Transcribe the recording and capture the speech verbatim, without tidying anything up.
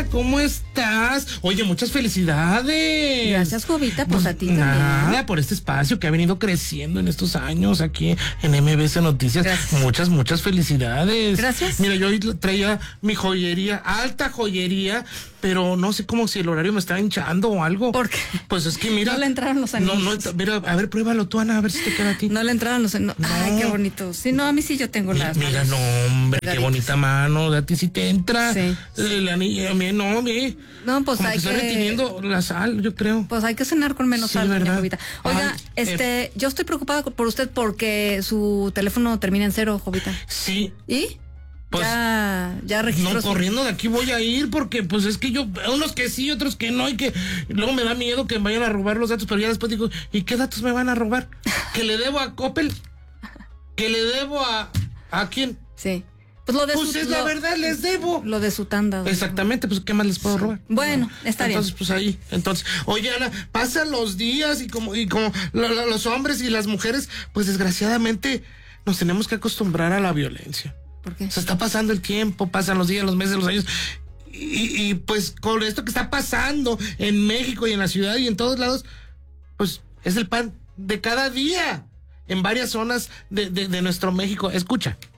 ¿cómo estás? Oye, muchas felicidades. Gracias, Jovita, pues a ti también. Nada, por este espacio que ha venido creciendo en estos años aquí en M B S Noticias. Gracias. Muchas, muchas felicidades. Gracias. Mira, yo hoy traía mi joyería, alta joyería, pero no sé cómo si el horario me está hinchando o algo. ¿Por qué? Pues es que mira. No le entraron los anillos. No, no, mira, a ver, pruébalo tú, Ana, a ver si te queda a ti. No le entraron los anillos. No. Ay, qué bonito. Sí, no, a mí sí yo tengo las Mira, manos no, hombre, delgaditas. qué bonita mano, a ti sí te entra. Sí. El anillo, a mí no, a mí. No, pues Como hay que está que... reteniendo la sal, yo creo. Pues hay que cenar con menos Sí, sal, doña ¿verdad? Jovita. Oiga, Ay, este, eh. yo estoy preocupada por usted porque su teléfono termina en cero, Jovita. Sí. ¿Y? Pues, ya, ya registró. No, su- corriendo de aquí voy a ir porque pues es que yo, unos que sí, otros que no, y que luego me da miedo que me vayan a robar los datos, pero ya después digo, ¿y qué datos me van a robar? ¿Que le debo a Coppel? ¿Que le debo a, a quién? Sí. Pues lo de Pues su, es la lo- verdad, les debo. Lo de su tanda. doña Exactamente, pues ¿qué más les puedo robar? Bueno, está bien. Entonces, pues ahí, entonces, oye, Ana, pasan los días y como, y como lo- lo- los hombres y las mujeres, pues desgraciadamente nos tenemos que acostumbrar a la violencia. ¿Por qué? Se está pasando el tiempo, pasan los días, los meses, los años. Y, y pues con esto que está pasando en México y en la ciudad y en todos lados, pues es el pan de cada día en varias zonas de, de, de nuestro México. Escucha.